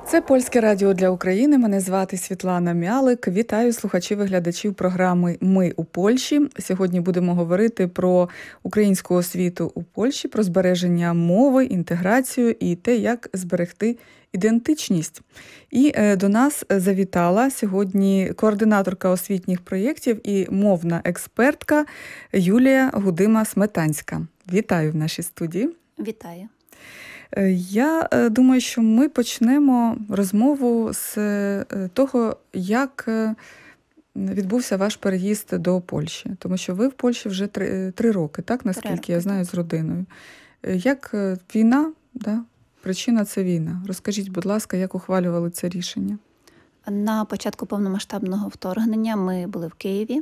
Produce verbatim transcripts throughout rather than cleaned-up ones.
Це Польське радіо для України. Мене звати Світлана Мялик. Вітаю слухачів і глядачів програми «Ми у Польщі». Сьогодні будемо говорити про українську освіту у Польщі, про збереження мови, інтеграцію і те, як зберегти ідентичність. І до нас завітала сьогодні координаторка освітніх проєктів і мовна експертка Юлія Гудима-Сметанська. Вітаю в нашій студії. Вітаю. Я думаю, що ми почнемо розмову з того, як відбувся ваш переїзд до Польщі. Тому що ви в Польщі вже три, три роки, так, наскільки роки, я знаю, з родиною. Як війна, да? Причина – це війна. Розкажіть, будь ласка, як ухвалювали це рішення? На початку повномасштабного вторгнення ми були в Києві.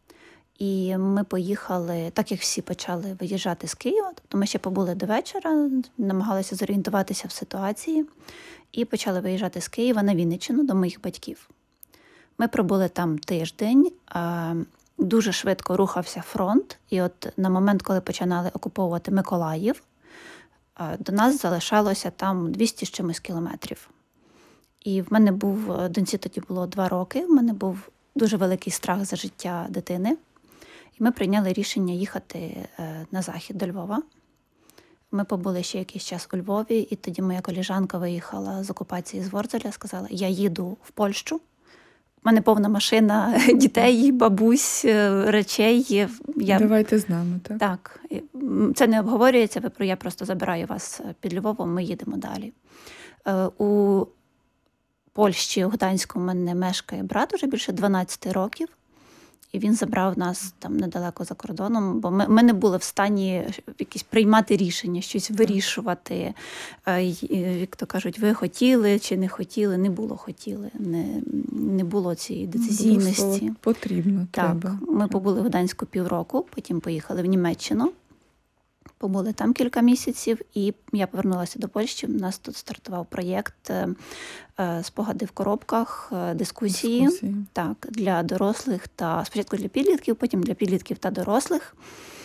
І ми поїхали, так як всі почали виїжджати з Києва, тобто ми ще побули до вечора, намагалися зорієнтуватися в ситуації, і почали виїжджати з Києва на Вінниччину до моїх батьків. Ми пробули там тиждень, дуже швидко рухався фронт, і от на момент, коли починали окуповувати Миколаїв, до нас залишалося там двісті з чимось кілометрів. І в мене був, доньці тоді було два роки, в мене був дуже великий страх за життя дитини. І ми прийняли рішення їхати на захід до Львова. Ми побули ще якийсь час у Львові, і тоді моя колежанка виїхала з окупації з Ворзеля, сказала, я їду в Польщу. У мене повна машина дітей, бабусь, речей. Я... Давайте з нами, так? Так. Це не обговорюється, я просто забираю вас під Львовом, ми їдемо далі. У Польщі, у Гданську, у мене мешкає брат уже більше дванадцять років. І він забрав нас там недалеко за кордоном, бо ми, ми не були в стані якісь приймати рішення, щось вирішувати. Як то кажуть, ви хотіли чи не хотіли, не було хотіли, не, не було цієї децизійності. Було потрібно, так, треба. Ми побули в Гданську півроку, потім поїхали в Німеччину. Побули там кілька місяців, і я повернулася до Польщі. У нас тут стартував проєкт «Спогади в коробках», дискусії, дискусії. Так, для дорослих та спочатку для підлітків, потім для підлітків та дорослих.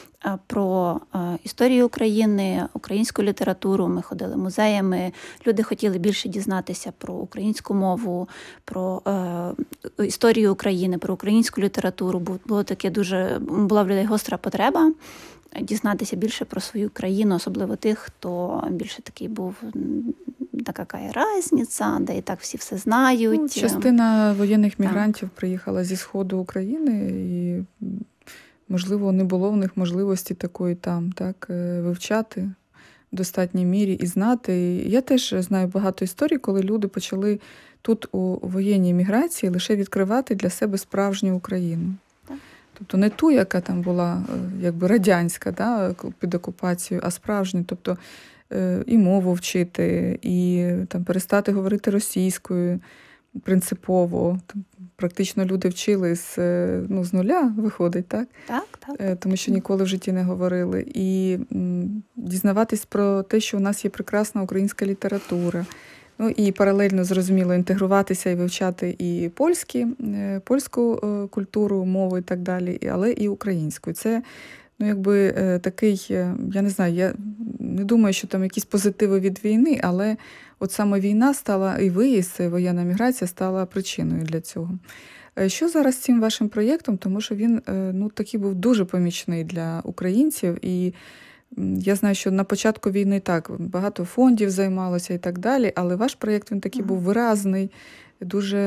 Про історію України, українську літературу. Ми ходили музеями. Люди хотіли більше дізнатися про українську мову, про е, історію України, про українську літературу. Було таке дуже, була в людей гостра потреба дізнатися більше про свою країну, особливо тих, хто більше такий був, така яка різниця, де і так всі все знають. Ну, частина воєнних мігрантів так. приїхала зі сходу України і, можливо, не було в них можливості такої там, так, вивчати в достатній мірі і знати. Я теж знаю багато історій, коли люди почали тут у воєнній міграції лише відкривати для себе справжню Україну. Тобто не ту, яка там була якби радянська, да, під окупацією, а справжню. Тобто і мову вчити, і там перестати говорити російською принципово. Практично люди вчили з, ну, з нуля, виходить, так? Так, так. Тому що ніколи в житті не говорили. І дізнаватись про те, що у нас є прекрасна українська література. Ну і паралельно, зрозуміло, інтегруватися і вивчати і польські, польську культуру, мову і так далі, але і українську. Це, ну, якби такий, я не знаю, я не думаю, що там якісь позитиви від війни, але от саме війна стала, і виїзд, воєнна міграція стала причиною для цього. Що зараз з цим вашим проєктом? Тому що він, ну, такий був дуже помічний для українців, і я знаю, що на початку війни так, багато фондів займалося і так далі, але ваш проєкт, він такий був виразний, дуже